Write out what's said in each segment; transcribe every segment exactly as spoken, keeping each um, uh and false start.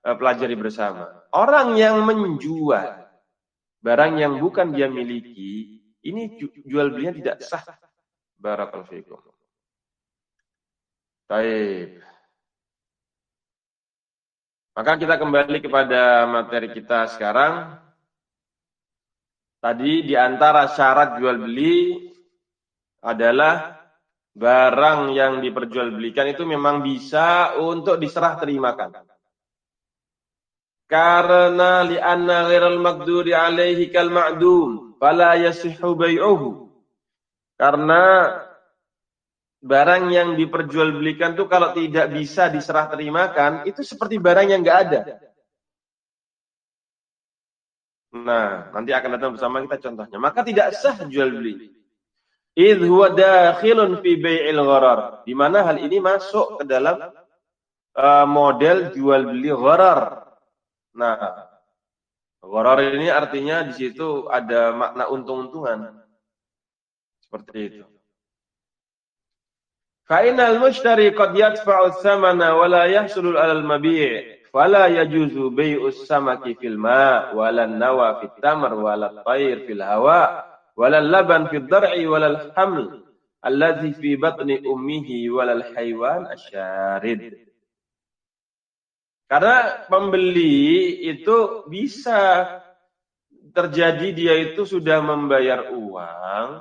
pelajari bersama. Orang yang menjual barang yang bukan dia miliki, ini jual belinya tidak sah. Barakallahu fikum. Baik. Maka kita kembali kepada materi kita sekarang. Tadi di antara syarat jual beli adalah barang yang diperjualbelikan itu memang bisa untuk diserah terimakan. Karena li'anna ghairal maqduri alaihi kal ma'dum fala yasihhu bai'uhu. Karena barang yang diperjualbelikan itu kalau tidak bisa diserah terimakan itu seperti barang yang enggak ada. Nah, nanti akan datang bersama kita contohnya. Maka tidak sah jual beli. Idh huwa dakhilun fi bai'il gharar. Di mana hal ini masuk ke dalam uh, model jual beli gharar. Nah, gharar ini artinya di situ ada makna untung-untungan. Seperti itu. Fa innal mushtari qad yadfa'u thamana wa la yahsulu 'ala al-mabi', fala yajuzu bai'us samaki fil ma' wa lan nawa fit tamr wa la tayr fil hawa wa la laban fid dar'i wa la haml alladhi fi batni ummihi wa la haywan asyarid. Karena pembeli itu bisa terjadi dia itu sudah membayar uang,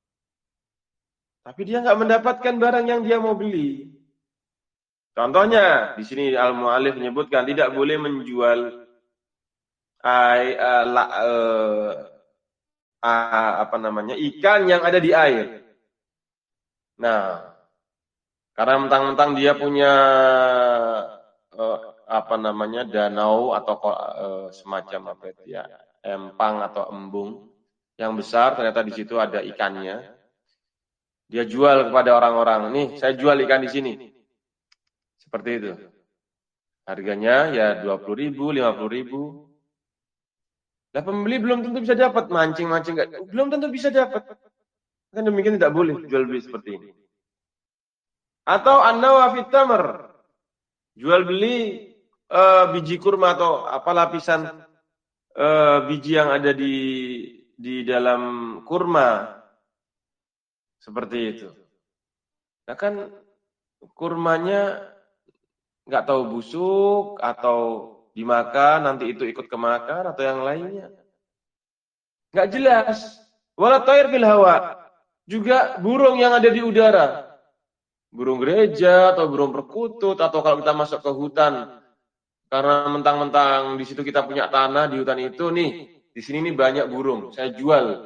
tapi dia nggak mendapatkan barang yang dia mau beli. Contohnya di sini al-mu'allif menyebutkan tidak boleh menjual ay, uh, la, uh, uh, apa namanya ikan yang ada di air. Nah, karena mentang-mentang dia punya uh, apa namanya danau atau uh, semacam apa itu ya empang atau embung yang besar, ternyata di situ ada ikannya. Dia jual kepada orang-orang, nih saya jual ikan di sini. Seperti itu. Harganya ya dua puluh ribu, lima puluh ribu. Lah pembeli belum tentu bisa dapat, mancing-mancing enggak, belum tentu bisa dapat. Kan demikian tidak boleh jual beli seperti ini. Atau an-nawa fit tamr. Jual beli uh, biji kurma atau apa lapisan uh, biji yang ada di di dalam kurma. Seperti itu. Nah kan kurmanya nggak tahu busuk atau dimakan nanti itu ikut kemakan atau yang lainnya. Nggak jelas. Wala tayr fil hawa. Juga burung yang ada di udara. Burung gereja atau burung perkutut atau kalau kita masuk ke hutan karena mentang-mentang di situ kita punya tanah di hutan itu nih, di sini nih banyak burung. Saya jual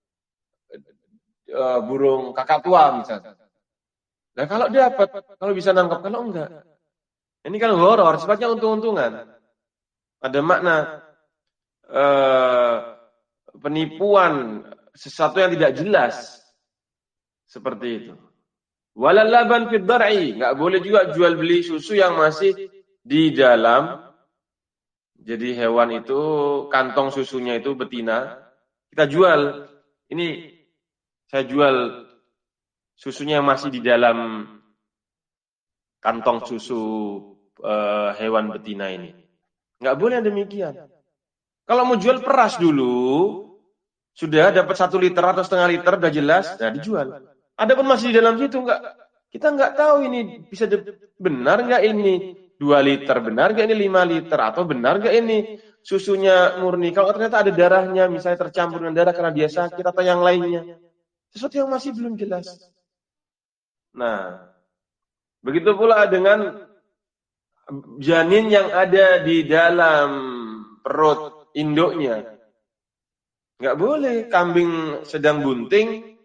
Uh, burung kakak tua misalnya. Nah kalau dapat, kalau bisa nangkap, kalau enggak. Ini kan horor, sifatnya untung-untungan. Ada makna uh, penipuan, sesuatu yang tidak jelas. Seperti itu. Walal laban fid dar'i, enggak boleh juga jual beli susu yang masih di dalam. Jadi hewan itu kantong susunya itu betina, kita jual. Ini saya jual susunya yang masih di dalam kantong susu uh, hewan betina ini. Nggak boleh demikian. Kalau mau jual peras dulu, sudah dapat satu liter atau setengah liter, udah jelas, nah dijual. Adapun masih di dalam situ, nggak, kita nggak tahu ini bisa benar nggak ini dua liter, benar nggak ini lima liter, atau benar nggak ini susunya murni. Kalau ternyata ada darahnya, misalnya tercampur dengan darah karena dia sakit atau yang lainnya. Sesuatu yang masih belum jelas. Nah, begitu pula dengan janin yang ada di dalam perut induknya. Nggak boleh, kambing sedang bunting,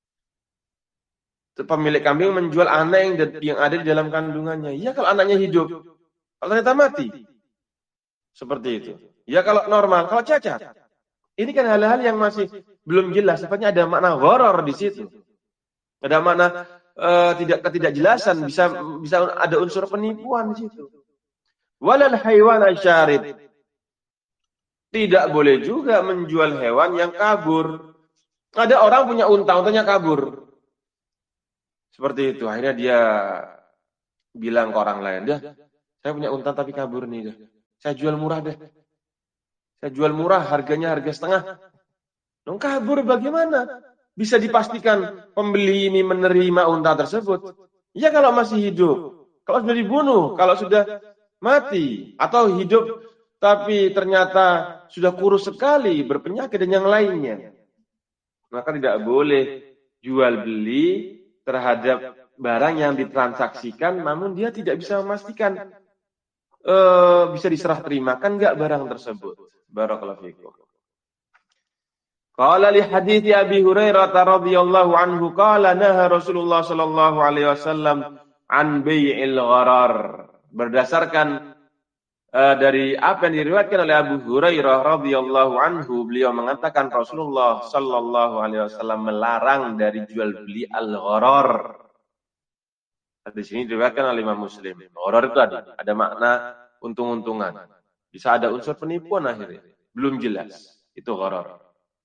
pemilik kambing menjual anak yang, yang ada di dalam kandungannya. Ya kalau anaknya hidup, kalau ternyata mati. Seperti itu. Ya kalau normal, kalau cacat. Ini kan hal-hal yang masih belum jelas, sifatnya ada makna horor di situ. Ada makna uh, tidak ketidakjelasan, bisa bisa ada unsur penipuan di situ. Walal haywan asyarid. Tidak boleh juga menjual hewan yang kabur. Ada orang punya unta, untanya kabur. Seperti itu. Akhirnya dia bilang ke orang lain, "Dah, saya punya unta tapi kabur nih dah." Saya jual murah deh. Saya jual murah, harganya harga setengah. Dong kabur bagaimana? Bisa dipastikan pembeli ini menerima unta tersebut. Ya kalau masih hidup. Kalau sudah dibunuh, kalau sudah mati. Atau hidup tapi ternyata sudah kurus sekali, berpenyakit dan yang lainnya. Maka tidak boleh jual beli terhadap barang yang ditransaksikan, namun dia tidak bisa memastikan e, bisa diserah terimakan enggak barang tersebut. Barakallahu fikum. Qala li hadithi Abi Hurairah radhiyallahu anhu qala naha Rasulullah sallallahu alaihi wasallam an bai'il gharar. Berdasarkan uh, dari apa yang diriwayatkan oleh Abu Hurairah radhiyallahu anhu, beliau mengatakan Rasulullah sallallahu alaihi wasallam melarang dari jual beli al-gharar. Di sini diriwayatkan oleh Imam Muslim. Gharar itu ada, ada makna untung-untungan. Bisa ada unsur penipuan akhirnya. Belum jelas. Itu gharar.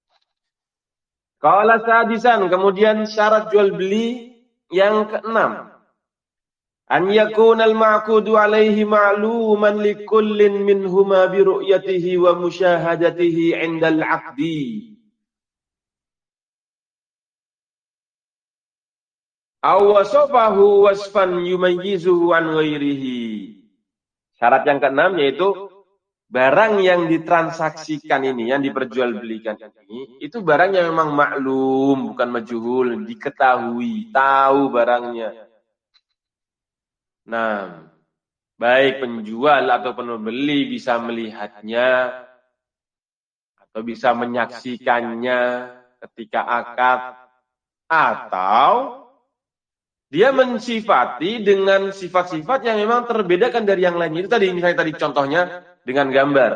Qala sadisan, kemudian syarat jual beli yang keenam. An yakunal ma'qudu alaihi ma'luman likullin minhuma bi ru'yatihi wa musyahadatihi 'indal 'aqdi. Aw wasafahu wasfan yumayyizuhu an ghairihi. Syarat yang keenam yaitu barang yang ditransaksikan ini, yang diperjualbelikan ini, itu barang yang memang maklum, bukan majhul, diketahui, tahu barangnya. Nah, baik penjual atau pembeli bisa melihatnya, atau bisa menyaksikannya ketika akad, atau dia mensifati dengan sifat-sifat yang memang terbedakan dari yang lain. Itu tadi, misalnya tadi contohnya dengan gambar.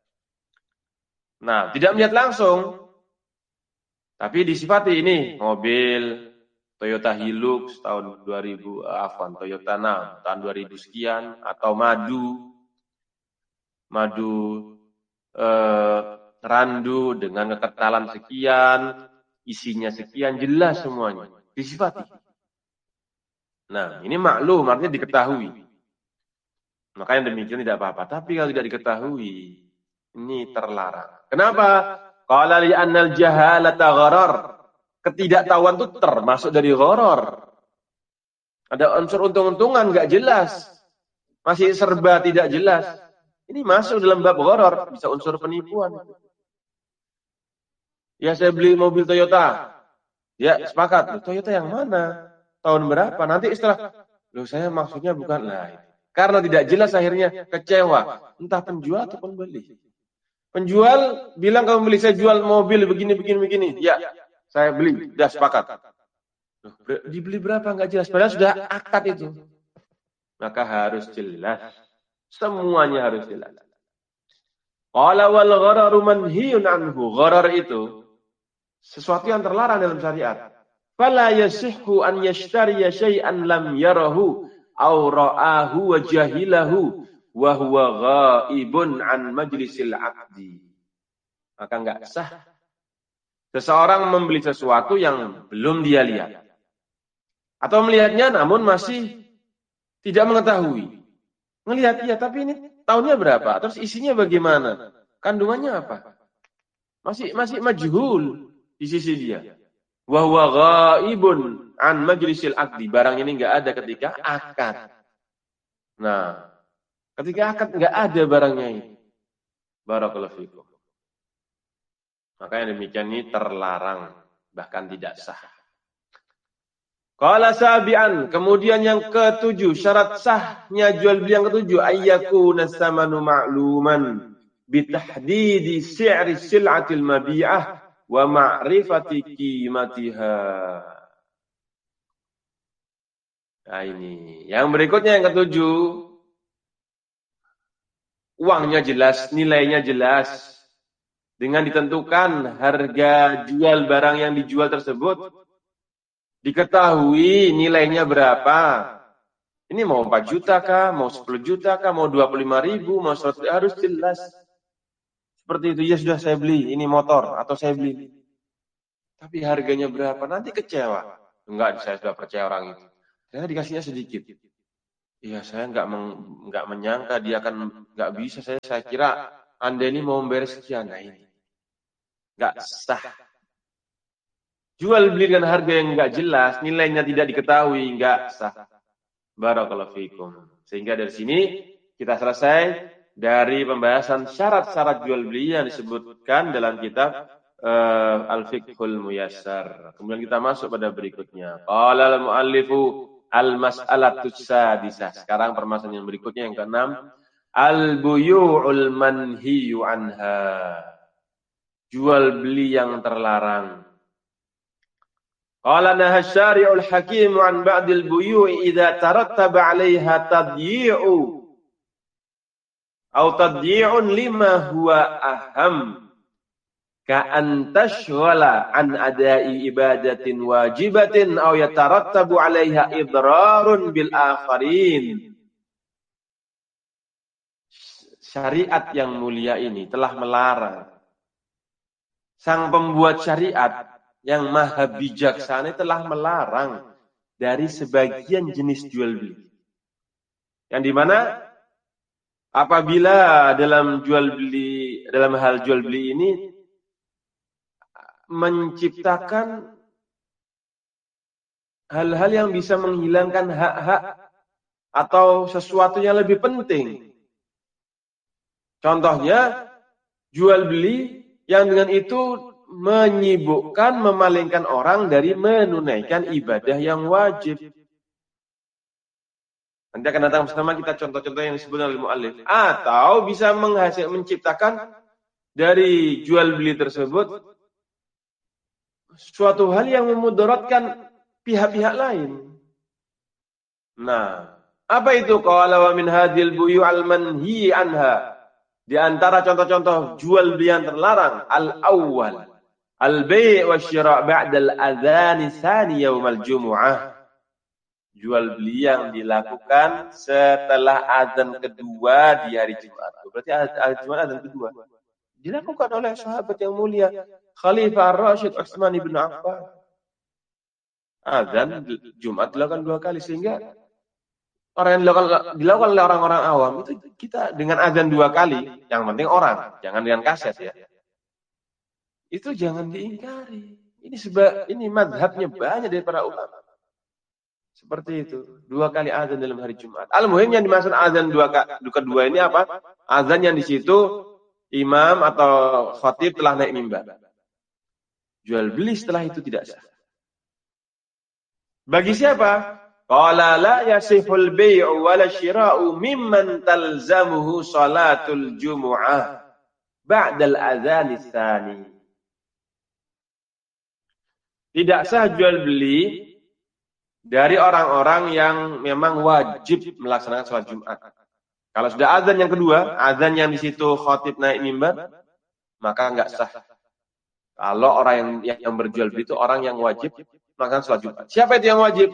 Nah, tidak melihat langsung, tapi disifati ini mobil Toyota Hilux tahun dua ribu, afwan, Toyota enam tahun dua ribu sekian, atau madu, madu eh, randu dengan kekentalan sekian, isinya sekian, jelas semuanya, disifati. Nah, ini maklum, artinya diketahui. Makanya demikian tidak apa-apa. Tapi kalau tidak diketahui, ini terlarang. Kenapa? Qala li annal jahalata gharar. Ketidaktahuan itu termasuk dari gharar. Ada unsur untung-untungan enggak jelas. Masih serba tidak jelas. Ini masuk dalam bab gharar, bisa unsur penipuan. Ya, saya beli mobil Toyota. Ya, sepakat. Toyota yang mana? Tahun berapa? Nanti setelah, loh saya maksudnya bukan lain. Karena tidak jelas akhirnya kecewa. Entah penjual atau pembeli. Penjual bilang ke pembeli, saya jual mobil begini, begini, begini. Ya, saya beli. Sudah sepakat. Loh, dibeli berapa? Enggak jelas. Padahal sudah akad itu. Maka harus jelas. Semuanya harus jelas. Qala wal ghararu manhiyun anhu. Gharar itu sesuatu yang terlarang dalam syariat. Fala yasihhu an yashtariya syai'an lam yarahu aw ra'ahu wa jahilahu wa huwa ghaibun an majlisil 'aqdi. Maka enggak sah seseorang membeli sesuatu yang belum dia lihat. Atau melihatnya namun masih tidak mengetahui. Melihat ya, tapi ini tahunnya berapa? Terus isinya bagaimana? Kandungannya apa? Masih masih majhul di sisi dia. Wa huwa ghaibun an majlisil 'aqdi. Barang ini enggak ada ketika akad. Nah, ketika akad enggak ada barangnya ini. Barakallahu fikum. Maka yang demikian ini terlarang, bahkan tidak sah. Qala sabi'an, kemudian yang ketujuh, syarat sahnya jual beli yang ketujuh, ayyakuna samanu ma'luman bitahdidi si'ri sil'atil mabi'ah wa ma'rifati qimatiha. Nah ini, yang berikutnya yang ketujuh, uangnya jelas, nilainya jelas. Dengan ditentukan harga jual barang yang dijual tersebut, diketahui nilainya berapa. Ini mau empat juta kah, mau sepuluh juta kah, mau dua puluh lima ribu, mau seratus, harus jelas. Seperti itu, ya sudah saya beli, ini motor, atau saya beli. Tapi harganya berapa, nanti kecewa. Enggak, saya sudah percaya orang itu. Ternyata dikasihnya sedikit. Iya, saya nggak meng, nggak menyangka dia akan nggak bisa. Saya saya kira Anda ini mau membayar sekian. Nah ini nggak sah. Jual beli dengan harga yang nggak jelas, nilainya tidak diketahui, nggak sah. Barakallahu fikum. Sehingga dari sini kita selesai dari pembahasan syarat-syarat jual beli yang disebutkan dalam kitab uh, Al-Fiqhul Muyassar. Kemudian kita masuk pada berikutnya. Qala al-muallifu al-mas'alatus sadisah. Sekarang permasalahan yang berikutnya yang keenam, al-buyu'ul manhiyu anha. Jual beli yang terlarang. Qala naha syari'ul hakim an ba'dil buyu'i idza tarattaba 'alaiha tadyi'u aw tadyi'un lima huwa aham ka an tashghala an ada'i ibadatin wajibatin aw yatarattabu 'alaiha idrarun bil akharin. Syariat yang mulia ini telah melarang. Sang pembuat syariat yang maha bijaksana telah melarang dari sebagian jenis jual beli. Yang dimana apabila dalam jual beli, dalam hal jual beli ini menciptakan hal-hal yang bisa menghilangkan hak-hak atau sesuatu yang lebih penting. Contohnya jual beli yang dengan itu menyibukkan, memalingkan orang dari menunaikan ibadah yang wajib. Nanti akan datang bersama kita contoh-contoh yang disebut oleh mu'allif. Atau bisa menghasil, menciptakan dari jual beli tersebut suatu hal yang memudaratkan pihak-pihak lain. Nah, apa itu? Qala wa min hadhil buyu'al manhi anha. Di antara contoh-contoh jual beli yang terlarang, al-awwal al-bai' wa syira' ba'da al-adhan tsani yaumal jumu'ah. Jual beli yang dilakukan setelah azan kedua di hari Jumat. Berarti azan Jumat azan kedua. Dilakukan oleh sahabat yang mulia Khalifah Ar-Rasyid Utsman bin Affan. Azan Jumat dilakukan dua kali sehingga orang yang dilakukan, dilakukan oleh orang-orang awam itu kita dengan azan dua kali, yang penting orang, jangan dengan kaset ya. Itu jangan diingkari. Ini sebab ini mazhabnya banyak dari para ulama. Seperti itu, dua kali azan dalam hari Jumat. Al-muhim yang dimaksud azan dua kedua ini apa? Azan yang di situ imam atau khatib telah naik mimbar. Jual beli setelah itu tidak sah. Bagi siapa? Qala la yasihul bai'u wala syira'u mimman talzamuhu salatul jumu'ah ba'dal adzan tsani. Tidak sah jual beli dari orang-orang yang memang wajib melaksanakan sholat Jumat. Kalau sudah azan yang kedua, azan yang di situ khatib naik mimbar, maka enggak sah. Kalau orang yang, yang berjual beli itu orang yang wajib melaksanakan sholat Jumat. Siapa itu yang wajib?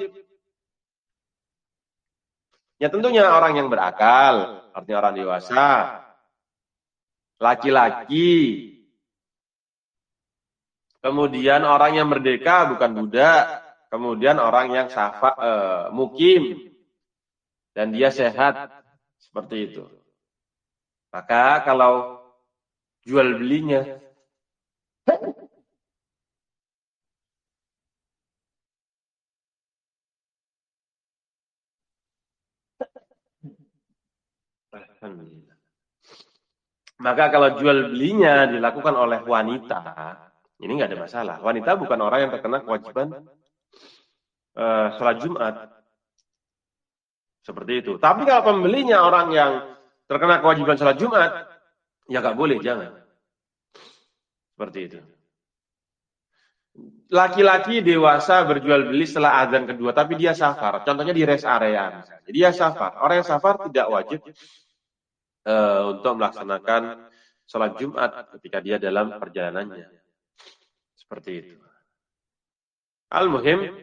Ya tentunya orang yang berakal, artinya orang dewasa, laki-laki, kemudian orang yang merdeka bukan budak, kemudian orang yang safa, eh, mukim, dan dia sehat, seperti itu. Maka kalau jual belinya maka kalau jual belinya dilakukan oleh wanita, ini nggak ada masalah. Wanita bukan orang yang terkena kewajiban uh, sholat Jumat. Seperti itu. Tapi kalau pembelinya orang yang terkena kewajiban sholat Jumat, ya nggak boleh, jangan. Seperti itu. Laki-laki dewasa berjual beli setelah azan kedua, tapi dia safar. Contohnya di rest area. Misalnya. Dia safar. Orang yang safar tidak wajib uh, untuk melaksanakan sholat Jumat ketika dia dalam perjalanannya. Seperti itu. Al-muhim,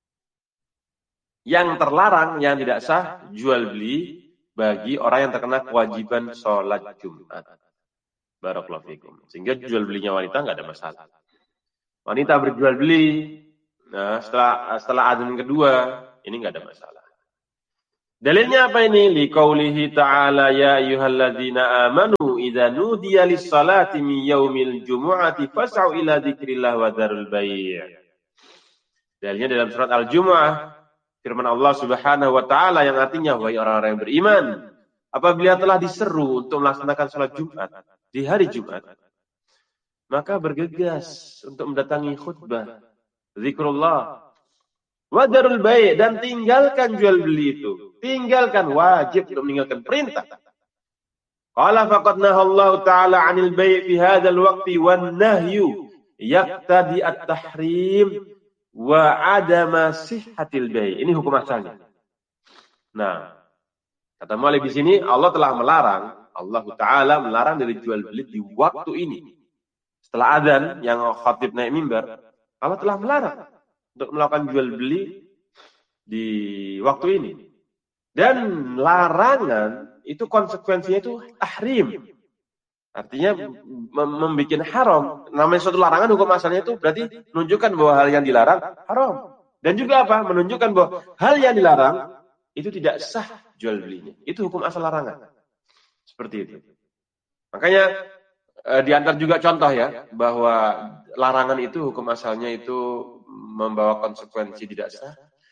yang terlarang, yang tidak sah, jual beli bagi orang yang terkena kewajiban sholat Jumat. Barakallahu fikum. Sehingga jual belinya wanita nggak ada masalah. Wanita berjual beli, nah setelah setelah azan kedua, ini nggak ada masalah. Dalilnya apa ini? Liqaulihi ta'ala ya ayyuhalladzina amanu idza nudiya lis-salati min yaumil jumu'ati fas'au ila dzikrillah wa dzarul bai'. Dalilnya dalam surat Al-Jumu'ah, firman Allah Subhanahu wa taala yang artinya wahai orang-orang yang beriman, apabila telah diseru untuk melaksanakan salat Jumat di hari Jumat, maka bergegas untuk mendatangi khutbah, zikrullah, wa dzarul bai', dan tinggalkan jual beli itu. Tinggalkan, wajib untuk meninggalkan perintah. Qala faqad nahallahu ta'ala 'anil bai' fi hadzal waqti wan nahyu yaqtadi at-tahrim wa 'adama sihhatil bai'. Ini hukum asalnya. Nah, kata Malik di sini Allah telah melarang, Allah Ta'ala melarang dari jual beli di waktu ini. Setelah azan yang khatib naik mimbar, Allah telah melarang untuk melakukan jual beli di waktu ini. Dan larangan itu konsekuensinya itu tahrim. Artinya membuat haram. Namanya suatu larangan hukum asalnya itu berarti menunjukkan bahwa hal yang dilarang haram. Dan juga apa? Menunjukkan bahwa hal yang dilarang itu tidak sah jual belinya. Itu hukum asal larangan. Seperti itu. Makanya eh, diantar juga contoh ya, bahwa larangan itu hukum asalnya itu membawa konsekuensi tidak sah.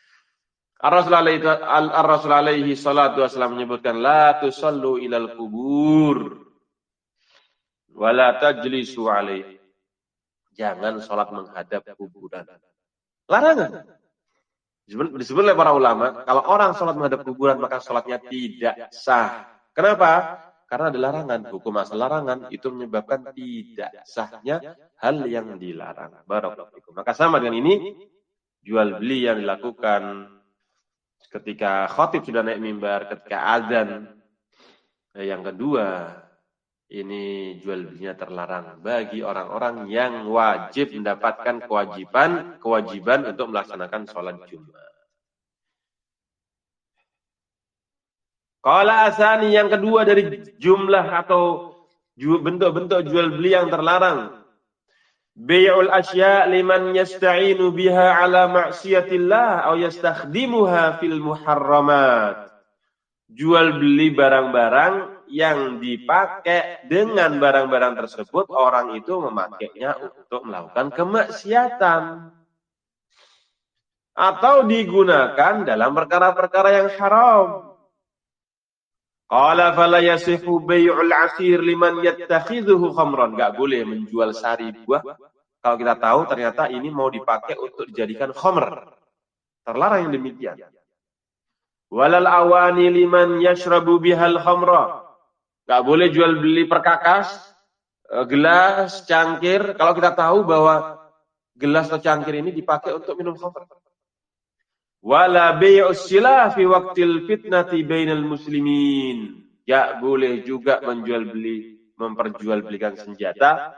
Ar-Rasul alaihi salatu wasallam menyebutkan la tusallu ilal kubur wa la tajlisu alaihi. Jangan salat menghadap kuburan. Larangan. Disebut oleh para ulama, kalau orang salat menghadap kuburan maka salatnya tidak sah. Kenapa? Karena ada larangan. Hukum asal larangan itu menyebabkan tidak sahnya hal yang dilarang. Barakallahu fikum. Maka sama dengan ini, jual beli yang dilakukan ketika khatib sudah naik mimbar, ketika azan. Yang kedua, ini jual belinya terlarang bagi orang-orang yang wajib mendapatkan kewajiban kewajiban untuk melaksanakan sholat Jumat. Qala asani, yang kedua dari jumlah atau bentuk-bentuk jual beli yang terlarang. Bai'ul asya' liman yasta'inu biha ala ma'siyatillah aw yastakhdimuha fil muharramat. Jual beli barang-barang yang dipakai dengan barang-barang tersebut orang itu memakainya untuk melakukan kemaksiatan atau digunakan dalam perkara-perkara yang haram. Qala fala yasihu bai'ul 'asir liman yattakhidhuhu khamran. Enggak boleh menjual sari buah kalau kita tahu ternyata ini mau dipakai untuk dijadikan khamr. Terlarang yang demikian. Walal awani liman yashrabu bihal khamra. Enggak boleh jual beli perkakas, gelas, cangkir kalau kita tahu bahwa gelas atau cangkir ini dipakai untuk minum khamr. Wala bai'us silah fi waqtil fitnati bainal muslimin. Ya boleh juga menjual beli, memperjualbelikan senjata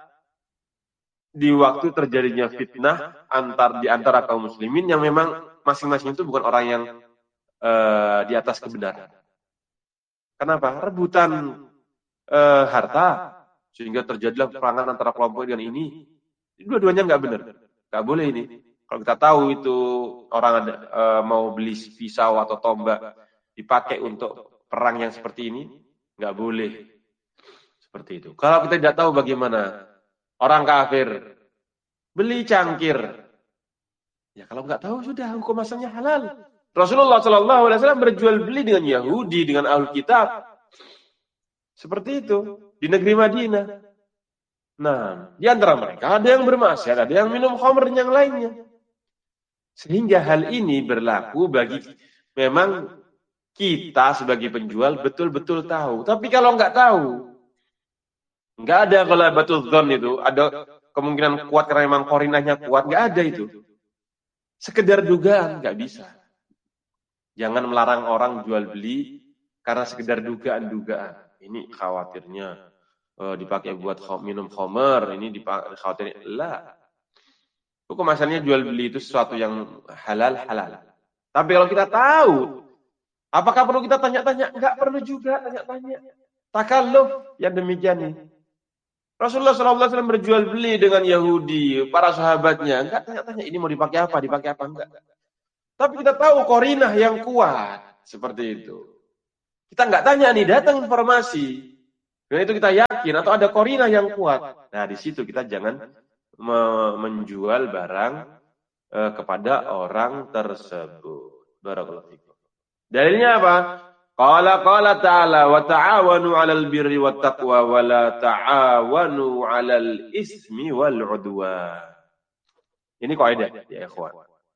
di waktu terjadinya fitnah antar di antara kaum muslimin yang memang masing-masing itu bukan orang yang uh, di atas kebenaran. Kenapa? Rebutan uh, harta sehingga terjadilah peperangan antara kelompok dengan ini. Dua-duanya nggak benar, nggak boleh ini. Kalau kita tahu itu orang ada e, mau beli pisau atau tombak dipakai untuk perang yang seperti ini, nggak boleh seperti itu. Kalau kita tidak tahu bagaimana orang kafir beli cangkir, ya kalau nggak tahu sudah hukum asalnya halal. Rasulullah Shallallahu Alaihi Wasallam berjual beli dengan Yahudi, dengan Ahlul Kitab, seperti itu di negeri Madinah. Nah, di antara mereka ada yang bermaksiat, ada yang minum khamr dan yang lainnya. Sehingga hal ini berlaku bagi memang kita sebagai penjual betul-betul tahu. Tapi kalau nggak tahu, nggak ada ghalabatul dzan itu, ada kemungkinan kuat karena memang qarinahnya kuat, nggak ada itu. Sekedar dugaan nggak bisa. Jangan melarang orang jual beli karena sekedar dugaan-dugaan. Ini khawatirnya uh, dipakai buat minum khamr, ini dipakai khawatirnya lah. Hukum asalnya jual beli itu sesuatu yang halal-halal. Tapi kalau kita tahu, apakah perlu kita tanya-tanya? Enggak perlu juga tanya-tanya. Takalluf yang demikian ini. Rasulullah shallallahu alaihi wasallam berjual beli dengan Yahudi, para sahabatnya. Enggak tanya-tanya, ini mau dipakai apa, dipakai apa, enggak. Tapi kita tahu qarinah yang kuat. Seperti itu. Kita nggak tanya nih, datang informasi. Dan itu kita yakin atau ada qarinah yang kuat. Nah, di situ kita jangan me- menjual barang eh, kepada orang tersebut. Barakallahu fikum. Dalilnya apa? Qala qala ta'ala wa ta'awanu 'alal birri wat taqwa wa la ta'awanu 'alal ismi wal 'udwan. Ini kaidah ya ikhwan.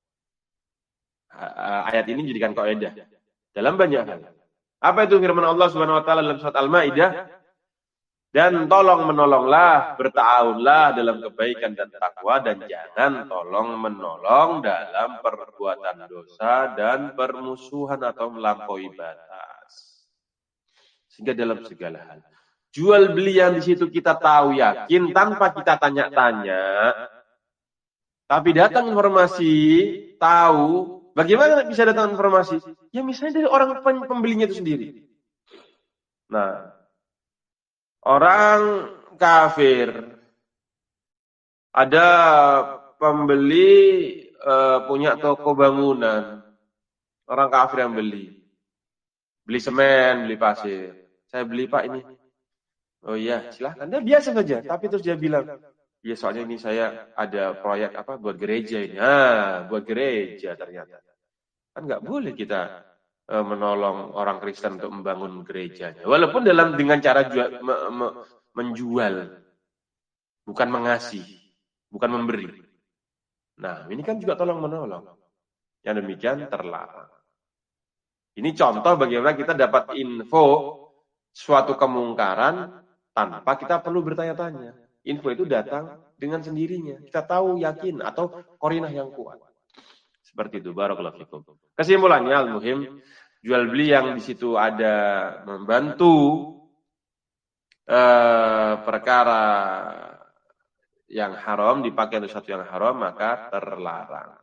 Ayat ini dijadikan kaidah dalam banyak hal. Apa itu firman Allah Subhanahu wa taala dalam surat Al-Maidah? Dan tolong menolonglah, berta'awunlah dalam kebaikan dan takwa, dan jangan tolong menolong dalam perbuatan dosa dan permusuhan atau melampaui batas. Sehingga dalam segala hal, jual beli yang di situ kita tahu yakin tanpa kita tanya-tanya, tapi datang informasi, tahu, bagaimana bisa datang informasi? Ya misalnya dari orang pembelinya itu sendiri. Nah, orang kafir, ada pembeli uh, punya toko bangunan, orang kafir yang beli, beli semen, beli pasir. Saya beli Pak ini. Oh iya, silahkan. Dia biasa saja, tapi terus dia bilang, ya soalnya ini saya ada proyek apa buat gereja ini. Ah, buat gereja ternyata. Kan nggak boleh kita uh, menolong orang Kristen untuk membangun gerejanya. Walaupun dalam dengan cara jual, me, me, menjual, bukan mengasih, bukan memberi. Nah, ini kan juga tolong menolong. Yang demikian terlarang. Ini contoh bagaimana kita dapat info suatu kemungkaran tanpa kita perlu bertanya-tanya. Info itu datang dengan sendirinya. Kita tahu, yakin, atau qarinah yang kuat. Seperti itu. Barakallahu fikum. Kesimpulannya, al-muhim, jual beli yang di situ ada membantu eh, perkara yang haram, dipakai untuk sesuatu yang haram, maka terlarang.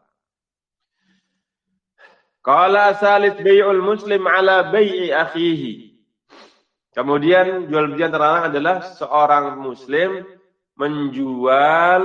Qala salis bai'ul muslim ala bai'i akhihi. Kemudian jual beli yang terlarang adalah seorang muslim menjual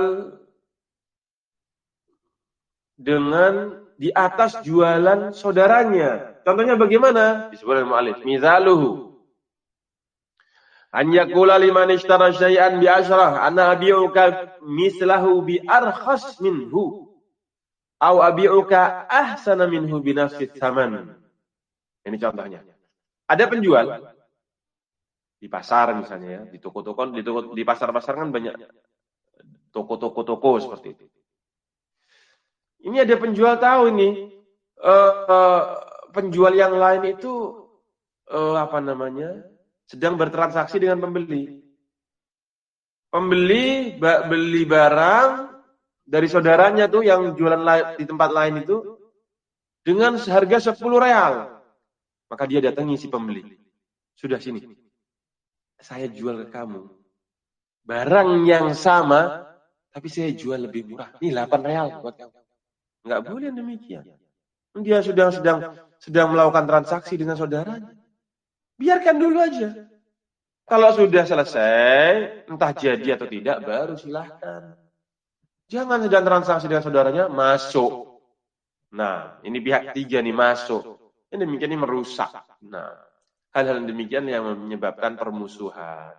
dengan di atas jualan saudaranya. Contohnya bagaimana? Disebut oleh mu'allif, mizaluhu an yaqula liman ishtara syai'an bi asyrah ana abi'uka mislahu bi arkhas minhu au abi'uka ahsana minhu bi nafsi tsaman. Ini contohnya. Ada penjual di pasar misalnya ya, di toko-toko, di toko, di pasar-pasar kan banyak toko-toko toko seperti itu. Ini ada penjual tahu ini uh, uh, penjual yang lain itu uh, apa namanya? Sedang bertransaksi dengan pembeli. Pembeli ba- beli barang dari saudaranya tuh yang jualan la- di tempat lain itu dengan seharga sepuluh real. Maka dia datangi si pembeli. Sudah sini. Saya jual ke kamu. Barang yang sama, tapi saya jual lebih murah. Ini delapan real buat kamu. Enggak boleh demikian. Dia sudah sedang sedang melakukan transaksi dengan saudaranya. Biarkan dulu aja. Kalau sudah selesai, entah jadi atau tidak, baru silahkan. Jangan sedang transaksi dengan saudaranya, masuk. Nah, ini pihak ketiga nih masuk. Ini demikian ini merusak. Nah, hal-hal demikian yang menyebabkan permusuhan.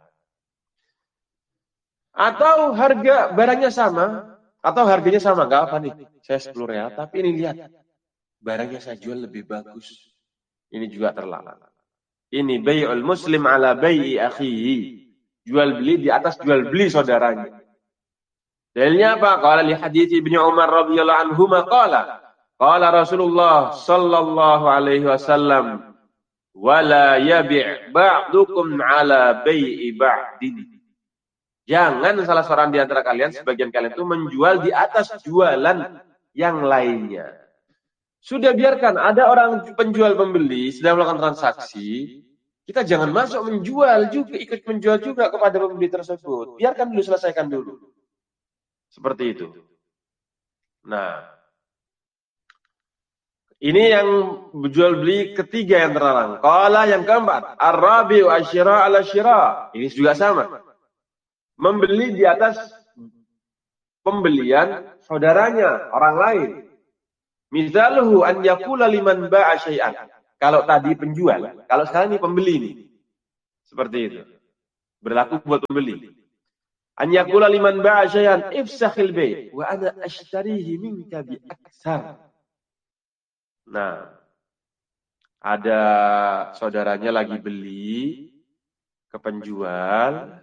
Atau harga barangnya sama, atau harganya sama, nggak apa nih. Saya sepuluh real, tapi ini lihat. Barangnya saya jual lebih bagus. Ini juga terlarang. Ini bai'ul muslim ala bai'i akhihi. Jual beli di atas jual beli saudaranya. Dalilnya apa? Qala li hadits Ibnu Umar radhiyallahu anhu qala qala Rasulullah sallallahu alaihi wasallam wala yabi' ba'dukum ala bai'i ba'din. Jangan salah seorang di antara kalian, sebagian kalian itu menjual di atas jualan yang lainnya. Sudah biarkan ada orang penjual pembeli sedang melakukan transaksi, kita jangan masuk menjual juga, ikut menjual juga kepada pembeli tersebut. Biarkan dulu, selesaikan dulu. Seperti itu. Nah, ini yang jual beli ketiga yang terlarang. Qala yang keempat, ar-rabi'u asyira ala syira. Ini juga sama. Membeli di atas pembelian saudaranya, orang lain. Mizaluhu an yaqula liman ba'a syai'an. Kalau tadi penjual, kalau sekarang ini pembeli nih. Seperti itu. Berlaku buat pembeli. An yaqula liman ba'a syai'an ifsakhil bai' wa ana ashtarihi minka bi aksar. Nah, ada saudaranya lagi beli ke penjual.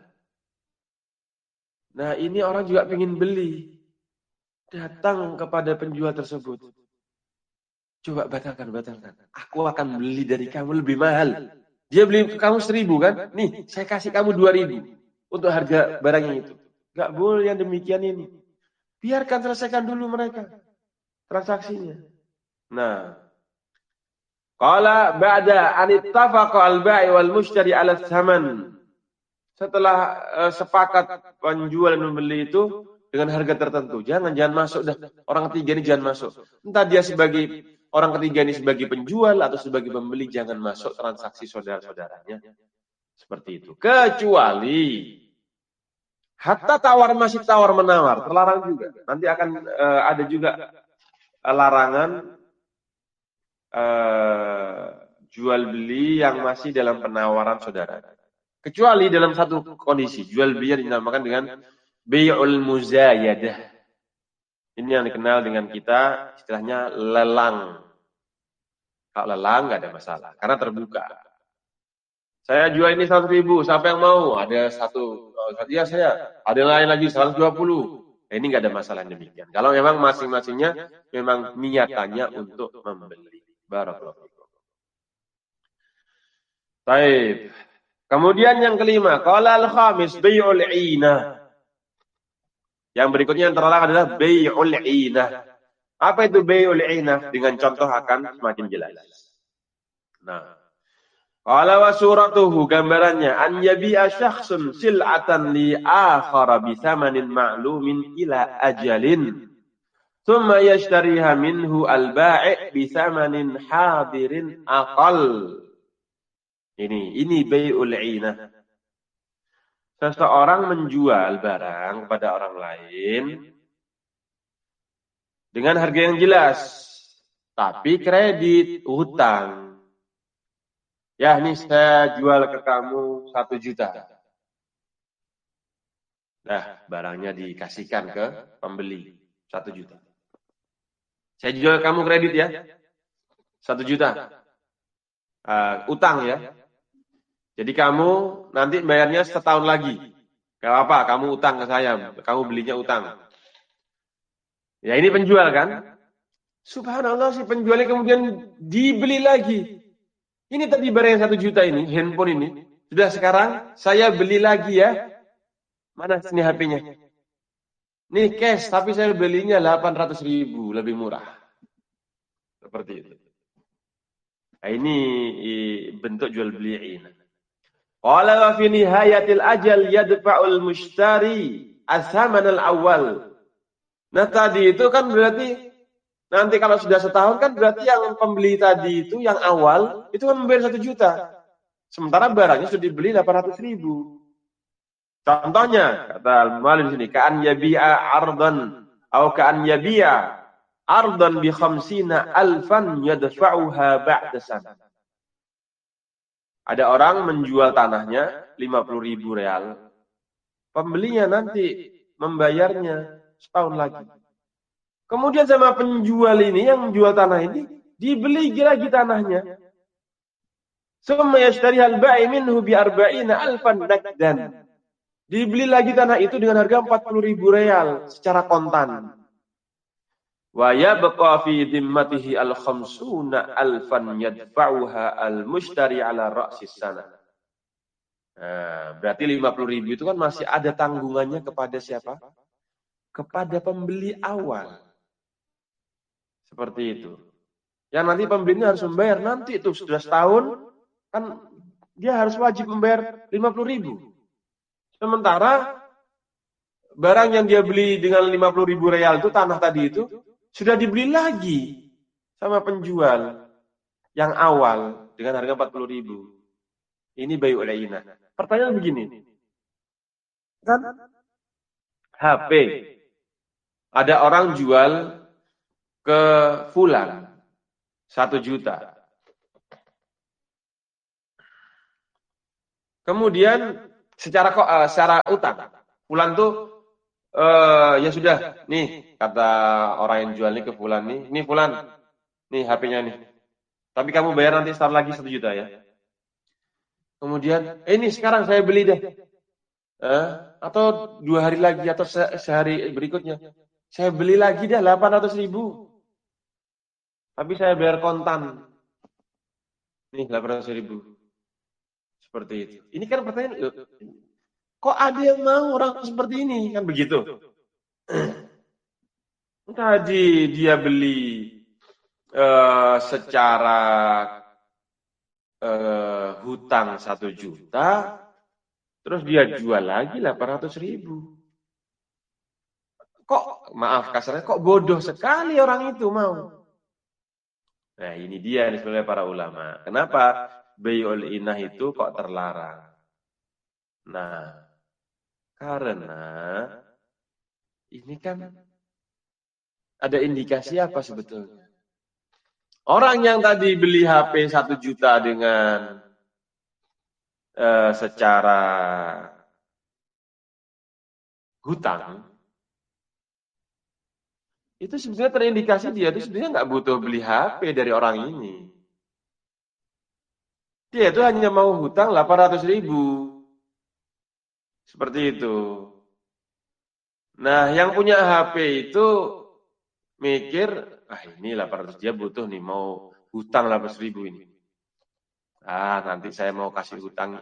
Nah, ini orang juga ingin beli. Datang kepada penjual tersebut. Coba batalkan, batalkan. Aku akan beli dari kamu lebih mahal. Dia beli kamu seribu kan? Nih, saya kasih kamu dua ribu untuk harga barangnya itu. Gak boleh yang demikian ini. Biarkan selesaikan dulu mereka transaksinya. Nah, qala ba'da an ittafaqa al-ba'i wal mushtari 'ala tsaman. Setelah uh, sepakat penjual dan pembeli itu dengan harga tertentu. Jangan jangan masuk dah. Orang ketiga ini jangan masuk. Entah dia sebagai orang ketiga ini sebagai penjual atau sebagai pembeli, jangan masuk transaksi saudara-saudaranya. Seperti itu. Kecuali hatta tawar masih tawar menawar, terlarang juga. Nanti akan uh, ada juga uh, larangan uh, jual beli yang masih dalam penawaran saudara. Kecuali dalam satu kondisi, jual beli yang dinamakan dengan bai'ul muzayadah. Ini yang dikenal dengan kita istilahnya lelang. Kalau lelang nggak ada masalah, karena terbuka. Saya jual ini seratus ribu, siapa yang mau? Ada satu, oh, ya saya. Ada yang lain lagi seratus dua puluh. Nah, ini nggak ada masalah demikian. Kalau memang masing-masingnya memang niatannya untuk membeli. Barakallahu fikum. Baik. Kemudian yang kelima, qala al-khamis bai'ul 'inah. Yang berikutnya yang terlarang adalah bai'ul 'inah. Apa itu bai'ul 'inah? Dengan contoh akan semakin jelas. Nah, qala wa suratuhu, gambarannya an yabi'a syakhsun sil'atan li akhara bi thamanin ma'lumin ila ajalin thumma yashtariha minhu al-ba'i' bi thamanin hadirin aqal. Ini ini bai'ul 'inah. Seseorang menjual barang kepada orang lain dengan harga yang jelas, tapi kredit, hutang. Ya, ini saya jual ke kamu satu juta. Nah, barangnya dikasihkan ke pembeli satu juta. Saya jual kamu kredit ya, satu juta. Uh, utang ya. Jadi kamu nanti bayarnya setahun lagi. Gak apa, kamu utang ke saya. Kamu belinya utang. Ya ini penjual kan? Subhanallah, si penjualnya kemudian dibeli lagi. Ini tadi barang yang satu juta ini, handphone ini. Sudah sekarang saya beli lagi ya. Mana sini H P-nya? Nih cash, tapi saya belinya delapan ratus ribu, lebih murah. Seperti itu. Nah, ini bentuk jual beli ini. Qala wa fi nihayatil ajal yadfa'ul mushtari as-saman al-awwal. Nah, tadi itu kan berarti nanti kalau sudah setahun kan berarti yang pembeli tadi itu yang awal itu kan membayar satu juta. Sementara barangnya sudah dibeli delapan ratus ribu. Contohnya kata al-mu'allif sini, ka'an yabi'a ardan atau ka'an yabi'a ardan bi khamsina alfan yadfa'uha ba'da sana. Ada orang menjual tanahnya lima puluh ribu real. Pembelinya nanti membayarnya setahun lagi. Kemudian sama penjual ini yang menjual tanah ini dibeli lagi tanahnya. Summa yashtari al-ba'i minhu bi arba'ina alfan nakdan. Dibeli lagi tanah itu dengan harga empat puluh ribu real secara kontan. Wa yabqa fi dhimmatihi al-khamsuna alfan yadfa'uha al-mushtari ala ra'sis sana. Nah, berarti lima puluh ribu itu kan masih ada tanggungannya kepada siapa? Kepada pembeli awal. Seperti itu. Yang nanti pembelinya harus membayar nanti itu sudah setahun kan dia harus wajib membayar lima puluh ribu. Sementara barang yang dia beli dengan lima puluh ribu real itu tanah tadi itu sudah dibeli lagi sama penjual yang awal dengan harga empat puluh ribu. Ini bai'ul 'inah. Pertanyaan begini. Kan H P. Ada orang jual ke fulan satu juta. Kemudian secara kok uh, secara utang, fulan tuh uh, ya sudah, nih kata orang yang jual ini ke fulan nih, nih fulan, nih H P-nya nih. Tapi kamu bayar nanti setahun lagi satu juta ya. Kemudian, eh, ini sekarang saya beli deh. Eh, atau dua hari lagi atau se sehari berikutnya. Saya beli lagi dah delapan ratus ribu. Tapi saya bayar kontan. Nih delapan ratus ribu. Seperti itu. Ini kan pertanyaan, loh, kok ada yang mau orang seperti ini? Kan begitu. Tadi dia beli uh, secara uh, hutang satu juta, terus dia jual lagi delapan ratus ribu. Kok, maaf kasarnya, kok bodoh sekali orang itu mau. Nah ini dia nih sebenarnya para ulama. Kenapa bai'ul inah itu kok terlarang? Nah, karena ini kan ada indikasi apa sebetulnya? Orang yang tadi beli H P satu juta dengan uh, secara hutang, itu sebenarnya terindikasi dia itu sebenarnya nggak butuh beli H P dari orang ini. Dia itu hanya mau hutang delapan ratus ribu. Seperti itu. Nah, yang punya H P itu mikir, ah ini delapan ratus dia butuh nih, mau hutang delapan ratus ribu ini. Ah, nanti saya mau kasih hutang.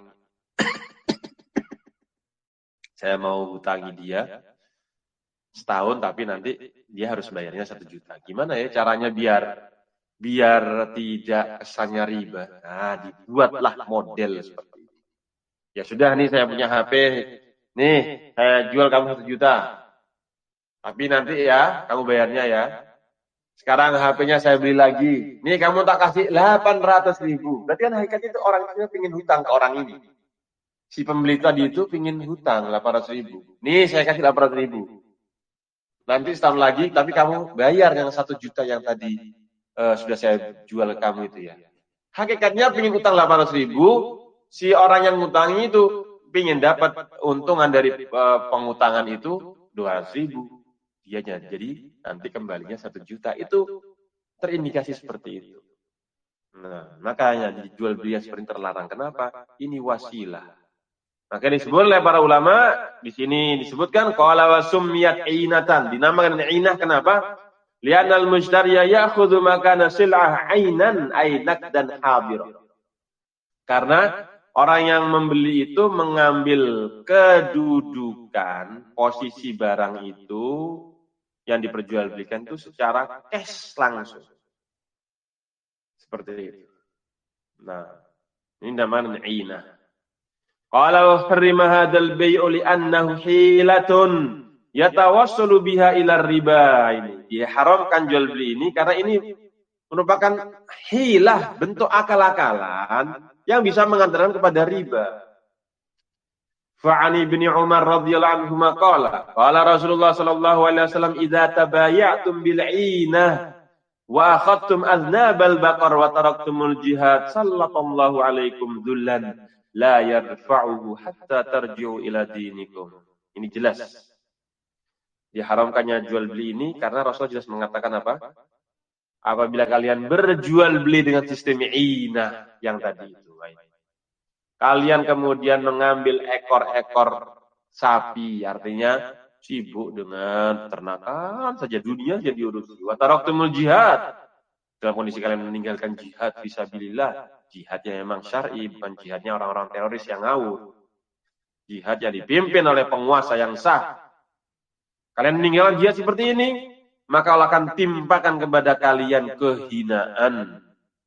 Saya mau hutangi dia setahun, tapi nanti dia harus bayarnya satu juta. Gimana ya caranya biar biar tidak kesannya riba? Nah, dibuatlah model seperti ini. Ya sudah nih saya punya H P, nih saya jual kamu satu juta. Tapi nanti ya kamu bayarnya ya. Sekarang H P-nya saya beli lagi. Nih kamu tak kasih delapan ratus ribu. Berarti kan hakikatnya itu orang itu pingin hutang ke orang ini. Si pembeli tadi itu pingin hutang delapan ratus ribu. Nih saya kasih delapan ratus ribu. Nanti setahun lagi, tapi kamu bayar yang satu juta yang tadi uh, sudah saya jual ke kamu itu ya. Hakikatnya pingin utang delapan ratus ribu, si orang yang ngutangi itu pingin dapat untungan dari uh, pengutangan itu dua ratus ribu. Dia jadi nanti kembalinya satu juta. Itu terindikasi seperti itu. Nah, makanya dijual beli seperti terlarang. Kenapa? Ini wasilah. Maka disebut oleh para ulama, di sini disebutkan qala wa summiyat ainatan, dinamakan ainah kenapa? Li'anal mushtariya ya'khudhu makana sil'ah ainan ainak dan hadir. Karena orang yang membeli itu mengambil kedudukan posisi barang itu yang diperjualbelikan itu secara cash langsung. Seperti itu. Nah, ini namanya ainah. Qala wa harrima hadzal bai'u li'annahu hilatun yatawassalu biha ila riba. Ini diharamkan jual beli ini karena ini merupakan hilah, bentuk akal-akalan yang bisa mengantarkan kepada riba. Fa'ani bin Umar radhiyallahu anhu qala qala Rasulullah sallallahu alaihi wasallam idza tabaya'tum bil 'inah wa akhadtum aznabal baqar wa taraktumul jihad sallallahu alaikum dzullan la yarfa'uhu hatta tarji'u ila dinikum. Ini jelas. Diharamkannya jual beli ini karena Rasul jelas mengatakan apa? Apabila kalian berjual beli dengan sistem inah yang tadi itu. Kalian kemudian mengambil ekor-ekor sapi, artinya sibuk dengan ternakan saja, dunia jadi diurusi. Wa taraktumul jihad. Dalam kondisi kalian meninggalkan jihad fisabilillah. Jihad yang memang syar'i, bukan jihadnya orang-orang teroris yang ngawur. Jihad yang dipimpin oleh penguasa yang sah. Kalian meninggalkan jihad seperti ini, maka Allah akan timpakan kepada kalian kehinaan.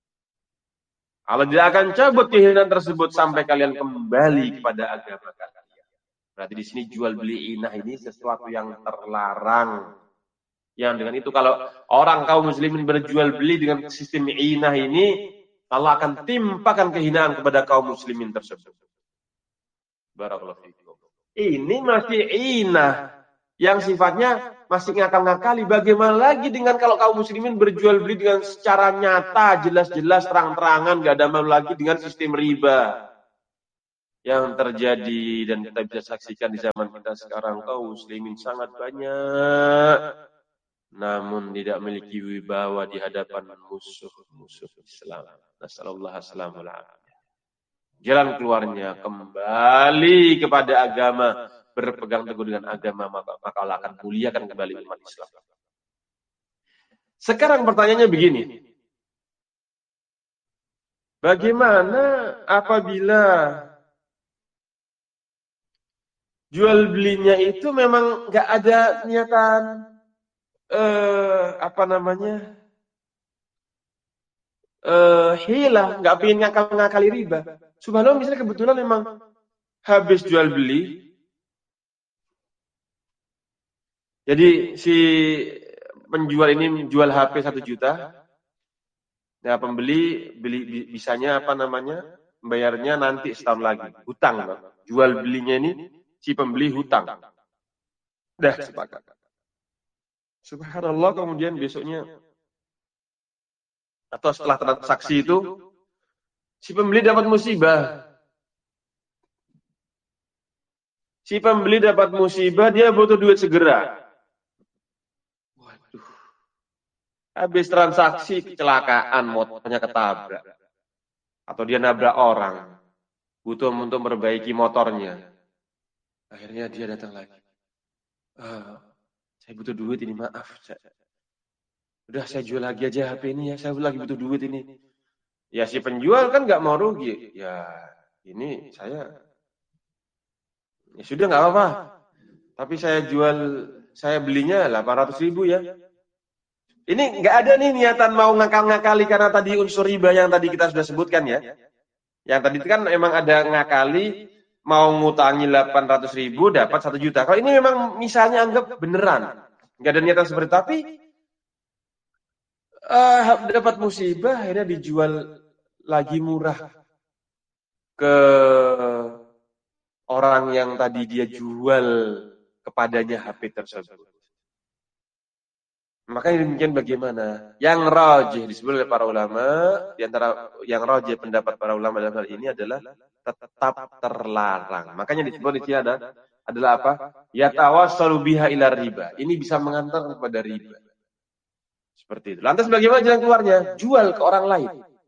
Allah tidak akan cabut kehinaan tersebut sampai kalian kembali kepada agama kalian. Berarti di sini jual beli inah ini sesuatu yang terlarang. Yang dengan itu kalau orang kaum muslimin berjual beli dengan sistem inah ini, Allah akan timpakan kehinaan kepada kaum muslimin tersebut. Barakallahu fiikum. Ini masih inah yang sifatnya masih ngakal-ngakali. Bagaimana lagi dengan kalau kaum muslimin berjual beli dengan secara nyata, jelas-jelas, terang-terangan, gak ada malu lagi dengan sistem riba. yang terjadi dan kita bisa saksikan di zaman kita sekarang, kaum muslimin sangat banyak, namun tidak memiliki wibawa di hadapan musuh-musuh Islam. Nasallallahu alaihi wasallam. Jalan keluarnya kembali kepada agama, berpegang teguh dengan agama, maka, maka Allah akan muliakan kembali umat Islam. Sekarang pertanyaannya begini. Bagaimana apabila jual belinya itu memang nggak ada niatan eh, apa namanya eh, hilah, nggak pengen ngakal-ngakali riba. Subhanallah, misalnya kebetulan memang habis jual beli, jadi si penjual ini jual H P satu juta, nah pembeli beli bisanya apa namanya bayarnya nanti setahun lagi, hutang. Jual belinya ini si pembeli hutang. Dah sepakat. Subhanallah, kemudian besoknya atau setelah transaksi itu si pembeli dapat musibah. Si pembeli dapat musibah, dia butuh duit segera. Waduh. Habis transaksi kecelakaan, motornya ketabrak. Atau dia nabrak orang. Butuh untuk memperbaiki motornya. Akhirnya dia datang lagi. Ah, saya butuh duit ini, maaf. Saya, udah saya jual lagi aja H P ini ya, saya lagi butuh duit ini. Ya si penjual kan nggak mau rugi. Ya ini saya, ya sudah nggak apa-apa. Tapi saya jual, saya belinya delapan ratus ribu ya. Ini nggak ada nih niatan mau ngakal-ngakali karena tadi unsur riba yang tadi kita sudah sebutkan ya. Yang tadi itu kan memang ada ngakali, mau ngutangi delapan ratus ribu dapat satu juta. Kalau ini memang misalnya anggap beneran, nggak ada niatan seperti itu. Tapi uh, dapat musibah, akhirnya dijual lagi murah ke orang yang tadi dia jual kepadanya H P tersebut. Maka demikian bagaimana? Yang rajih disebut oleh para ulama, di antara yang rajih pendapat para ulama dalam hal ini adalah tetap terlarang. Makanya disebut di sini ada adalah apa? Yatawassalu biha ila riba. Ini bisa mengantar kepada riba. Seperti itu. Lantas bagaimana jalan keluarnya? Jual ke orang lain.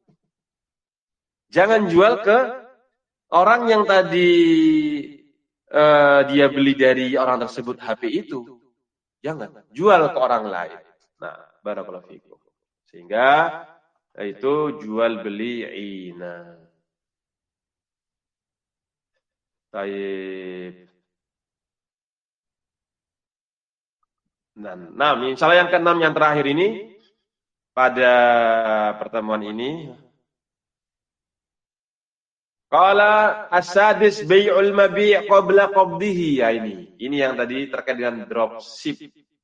Jangan jual ke orang yang tadi uh, dia beli dari orang tersebut H P itu. Jangan. Jual ke orang lain. Nah, barakallahu fikum. Sehingga itu jual beli ina. Baik. Nah, misalnya yang keenam yang terakhir ini pada pertemuan ini, qala as-sadis bai'ul mabi' qabla qabdihi. Ya ini. Ini yang tadi terkait dengan dropship.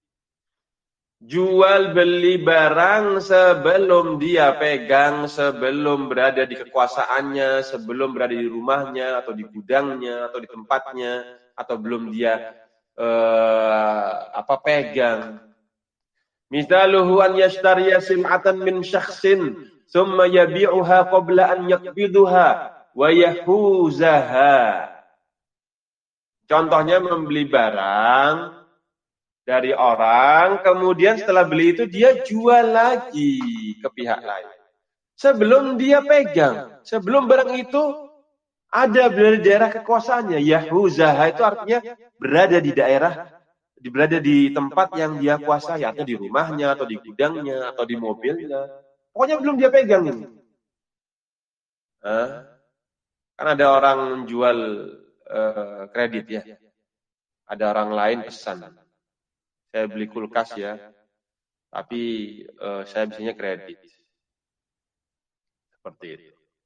Jual beli barang sebelum dia pegang, sebelum berada di kekuasaannya, sebelum berada di rumahnya atau di gudangnya atau di tempatnya, atau belum dia eh, apa pegang. Misaluhu an yashtariya sim'atan min syakhsin thumma yabi'uha qabla an yaqbiduha wa yahuzaha. Contohnya membeli barang dari orang, kemudian setelah beli itu dia jual lagi ke pihak lain. Sebelum dia pegang, sebelum barang itu ada di daerah kekuasaannya. Yahuzaha itu artinya berada di daerah, berada di tempat yang dia kuasai, atau di rumahnya, atau di gudangnya, atau di mobilnya. Pokoknya belum dia pegang ini. Hah? Kan ada orang jual uh, kredit ya. Ada orang lain pesan. Saya beli kulkas ya, tapi uh, saya bisanya kredit. Seperti itu.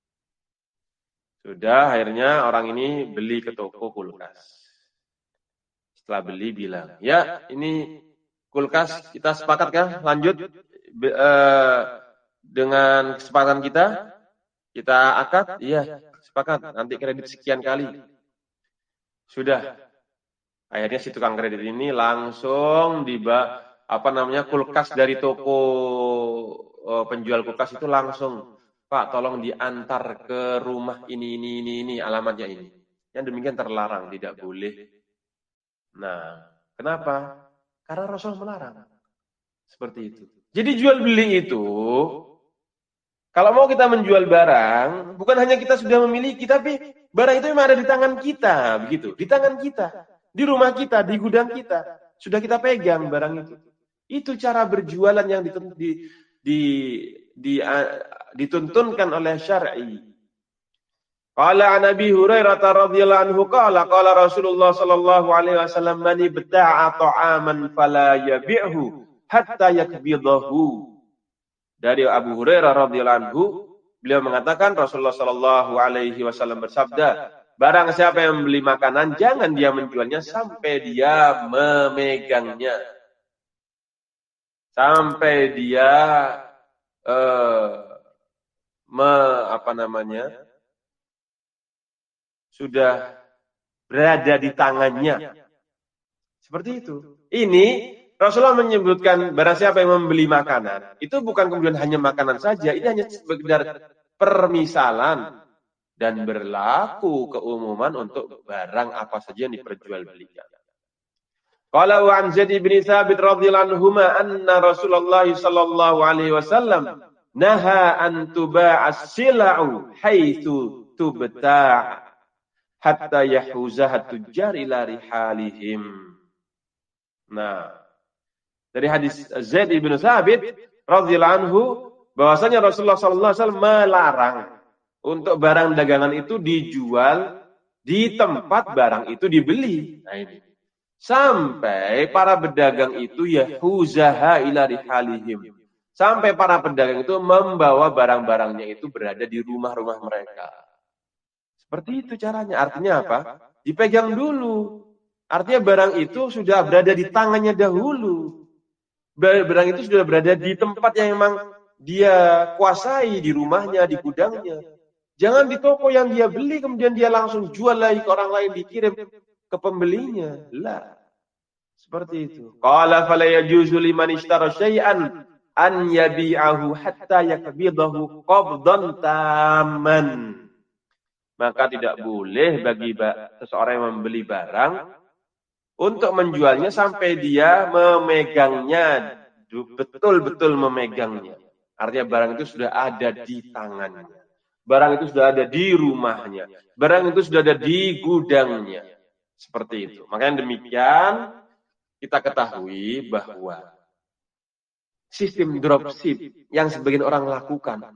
Sudah, akhirnya orang ini beli ke toko kulkas. Setelah beli bilang, ya ini kulkas kita sepakat kan? Lanjut Be, uh, dengan kesepakatan kita, kita akad, iya sepakat. Nanti kredit sekian kali. Sudah. Akhirnya si tukang kredit ini langsung diba apa namanya kulkas dari toko uh, penjual kulkas itu langsung, Pak tolong diantar ke rumah ini ini ini ini alamatnya ini. Yang demikian terlarang, tidak boleh. Nah, kenapa? Karena Rasul melarang. Seperti itu. Jadi jual beli itu, kalau mau kita menjual barang, bukan hanya kita sudah memiliki, tapi barang itu memang ada di tangan kita, begitu. Di tangan kita, di rumah kita, di gudang kita, sudah kita pegang barang itu. Itu cara berjualan yang ditun, di, di, di, uh, dituntunkan oleh syar'i. Qala an Abi Hurairah radhiyallahu anhu qala qala Rasulullah sallallahu alaihi wasallam man ibta'a ta'aman fala yabi'hu hatta yakbidahu. Dari Abu Hurairah radhiyallahu anhu, beliau mengatakan Rasulullah sallallahu alaihi wasallam bersabda, barang siapa yang membeli makanan jangan dia menjualnya sampai dia memegangnya. Sampai dia eh, me, apa namanya? sudah berada di tangannya. Seperti itu. Ini Rasulullah menyebutkan barang siapa yang membeli makanan, itu bukan kemudian hanya makanan saja, ini hanya sekedar permisalan dan berlaku keumuman untuk barang apa saja yang diperjualbelikan. Qala wa an Zaid bin Tsabit radhiyallahu anhu anna Rasulullah sallallahu alaihi wasallam naha an tuba'as sila'u haitsu tubta' hatta yahuzahat tujjar ila rihalihim. Nah, dari hadis Zaid bin Tsabit radhiyallahu anhu bahwasanya Rasulullah sallallahu alaihi wasallam melarang untuk barang dagangan itu dijual di tempat barang itu dibeli. Nah ini. Sampai para pedagang itu yahuzaha ila rihalihim. Sampai para pedagang itu membawa barang-barangnya itu berada di rumah-rumah mereka. Seperti itu caranya. Artinya apa? Dipegang dulu. Artinya barang itu sudah berada di tangannya dahulu. Barang itu sudah berada di tempat yang memang dia kuasai, di rumahnya, di gudangnya. Jangan di toko yang dia beli, kemudian dia langsung jual lagi ke orang lain, dikirim ke pembelinya. Lah. Seperti itu. Qala fala yajuzu liman ishtara syai'an an yabi'ahu hatta yakbidahu qabdan tamman. Maka tidak boleh bagi seseorang yang membeli barang untuk menjualnya sampai dia memegangnya, betul-betul memegangnya. Artinya barang itu sudah ada di tangannya. Barang itu sudah ada di rumahnya. Barang itu sudah ada di gudangnya. Seperti itu. Makanya demikian kita ketahui bahwa sistem dropship yang sebagian orang lakukan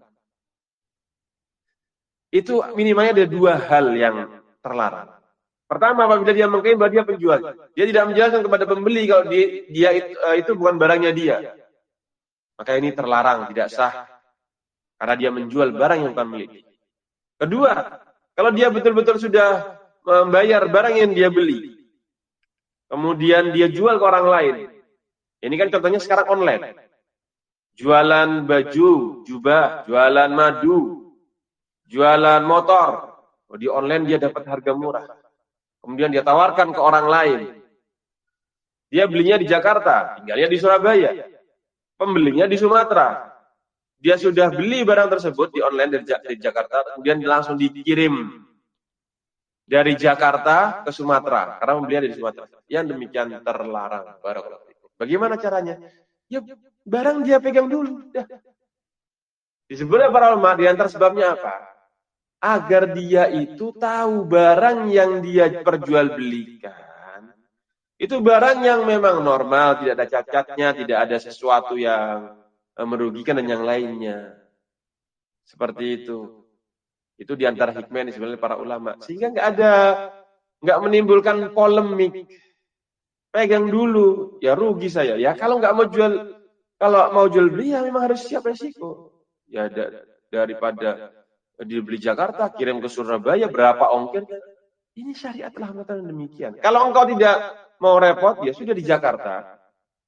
itu minimalnya ada dua hal yang terlarang. Pertama, apabila dia mengklaim bahwa dia penjual, dia tidak menjelaskan kepada pembeli kalau dia, dia itu, uh, itu bukan barangnya dia. Maka ini terlarang, tidak sah. Karena dia menjual barang yang bukan milik. Kedua, kalau dia betul-betul sudah membayar barang yang dia beli, kemudian dia jual ke orang lain. Ini kan contohnya sekarang online. Jualan baju, jubah, jualan madu, jualan motor. Di online dia dapat harga murah. Kemudian dia tawarkan ke orang lain. Dia belinya di Jakarta, tinggalnya di Surabaya. Pembelinya di Sumatera. Dia sudah beli barang tersebut di online dari Jakarta, kemudian langsung dikirim dari Jakarta ke Sumatera, karena pembelian dari Sumatera. Yang demikian terlarang. Bagaimana caranya? Ya barang dia pegang dulu. Ya. Disebutnya para ulama di antara sebabnya apa? Agar dia itu tahu barang yang dia perjualbelikan itu barang yang memang normal, tidak ada cacatnya, tidak ada sesuatu yang merugikan dan yang lainnya. Seperti itu. Itu di antara hikmah yang disebutkan para ulama. Sehingga nggak ada, nggak menimbulkan polemik. Pegang dulu, ya rugi saya. Ya kalau nggak mau jual, kalau mau jual beli ya memang harus siap resiko. Ya da, daripada dibeli Jakarta, kirim ke Surabaya, berapa ongkir? Ini syariat telah mengatakan demikian. Kalau engkau tidak mau repot, ya sudah di Jakarta.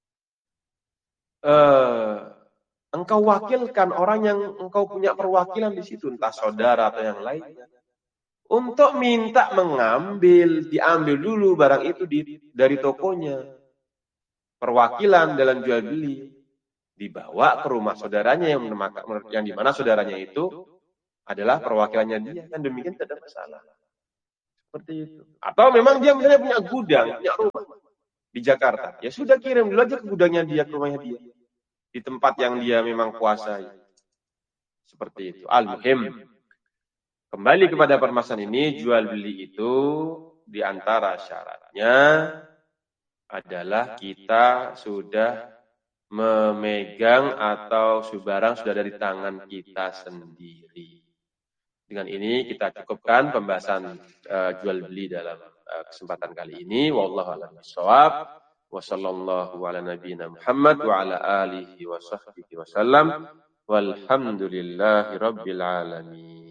Eh, engkau wakilkan orang yang engkau punya perwakilan di situ, entah saudara atau yang lainnya, untuk minta mengambil, diambil dulu barang itu di, dari tokonya. Perwakilan dalam jual beli dibawa ke rumah saudaranya yang yang di mana saudaranya itu adalah perwakilannya dia, kan demikian tidak ada masalah. Seperti itu. Atau memang dia misalnya punya gudang, punya rumah di Jakarta. Ya sudah, kirim dulu aja ke gudangnya dia, ke rumahnya dia. Di tempat yang dia memang kuasai. Seperti itu. Al-muhim. Kembali kepada permasalahan ini, jual beli itu di antara syaratnya adalah kita sudah memegang atau barang sudah dari tangan kita sendiri. Dengan ini kita cukupkan pembahasan uh, jual beli dalam uh, kesempatan kali ini. Wallahu a'lam bishawab. Wa sallallahu ala nabiyyina Muhammad wa ala alihi wa sahbihi wasallam. Walhamdulillahi rabbil alamin.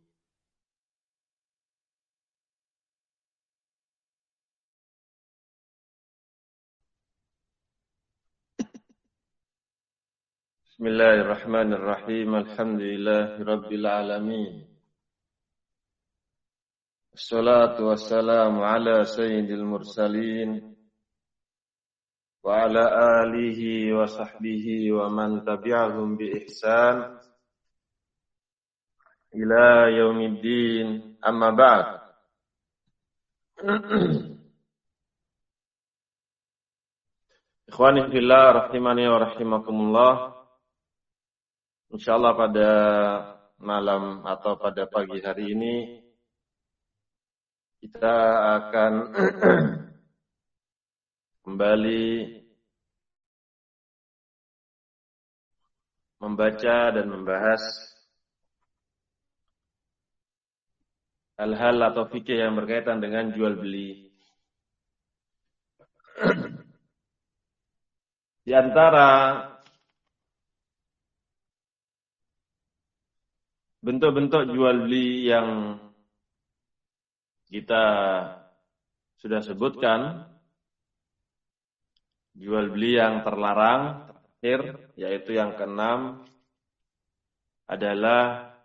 Bismillahirrahmanirrahim. Alhamdulillahi rabbil alamin. Assalatu wassalamu ala sayyidil mursalin wa ala alihi wa sahbihi wa man tabi'ahum bi ihsan ila yaumiddin, amma ba'd. Ikhwani fillah rahimani wa rahimakumullah. Insyaallah pada malam atau pada pagi hari ini kita akan kembali membaca dan membahas hal-hal atau fikih yang berkaitan dengan jual beli. Di antara bentuk-bentuk jual beli yang kita sudah sebutkan, jual beli yang terlarang terakhir, yaitu yang keenam, adalah